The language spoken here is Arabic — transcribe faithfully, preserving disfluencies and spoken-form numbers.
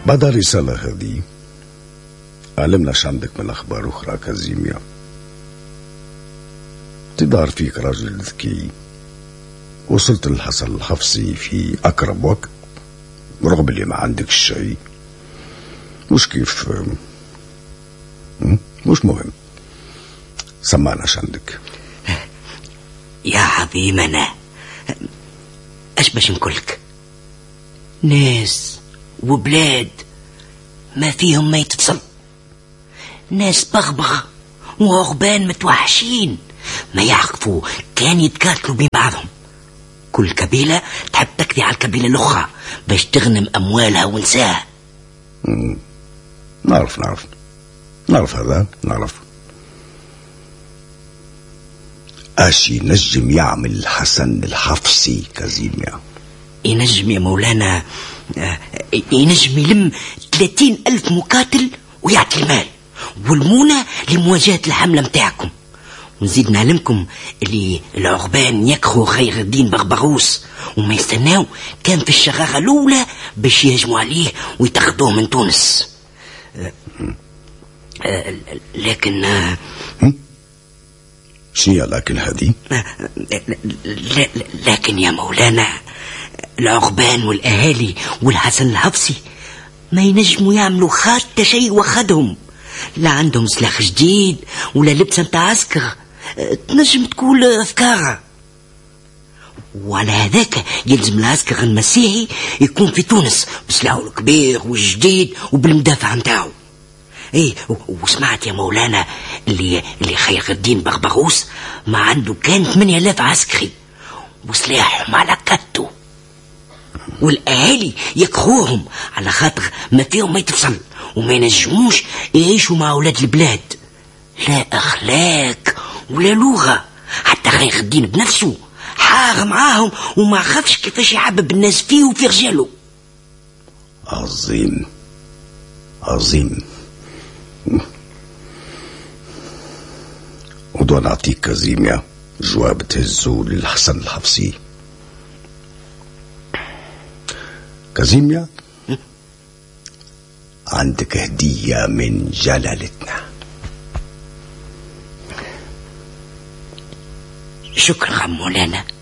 بعد الرسالة هذه علمناش عندك من أخبار أخرى كازيميا. تدار فيك راجل ذكي، وصلت للحسن الحفصي في أقرب وقت رغم اللي ما عندك الشيء. مش كيف مش مهم، سمعناش عندك يا عظيمنا. اش باش نقولك، ناس وبلاد ما فيهم ما يتصل، ناس بغبغة وعقبان متوحشين ما يعرفوا كان يتقاتلوا ببعضهم. كل قبيلة تحب تكذي على القبيلة الأخرى باش تغنم أموالها ونساها. نعرف نعرف نعرف هذا نعرف. اش ينجم يعمل الحسن الحفصي كازيميا؟ ينجم يا مولانا، ينجم يلم ثلاثين ألف مقاتل ويعطي المال والمونة لمواجهة الحملة متاعكم. ونزيد نعلمكم اللي العقبان يكخوا خير الدين بغبغوس وما يستناو كان في الشغاغة الأولى باش يهجموا عليه ويتخذوه من تونس. لكن شنو لكن هذه؟ لكن يا مولانا العقبان والأهالي والحسن الحفصي ما ينجموا يعملوا حتى شيء وخدهم، لا عندهم سلاح جديد ولا لبسة متاع عسكر تنجم تقول أفكارها. وعلى هذاك يلزم العسكر المسيحي يكون في تونس بسلاحه الكبير والجديد وبالمدافع متاعه. ايه وسمعت يا مولانا اللي اللي خير الدين بغبغوس ما عنده كان ثمانية آلاف عسكري وسلاحهم على كتو، والاهالي يكخوهم على خاطر ما فيهم ما يتفصل وما ينجموش يعيشوا مع اولاد البلاد. لا اخلاق ولا لغه، حتى خير الدين بنفسه حار معاهم وما خافش كيفاش يحبب الناس فيه وفي رجاله. عظيم عظيم. ودون نعطيك كازيميا جواب تهزو للحسن الحفصي. كازيميا عندك هدية من جلالتنا. شكرا مولانا.